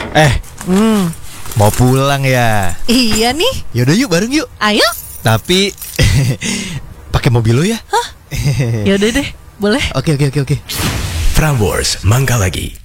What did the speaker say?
Mau pulang ya? Iya nih. Yaudah yuk, bareng yuk. Ayo. Tapi pakai mobil lo ya? Yaudah deh, boleh. Oke. Prambors Mangga Lagi.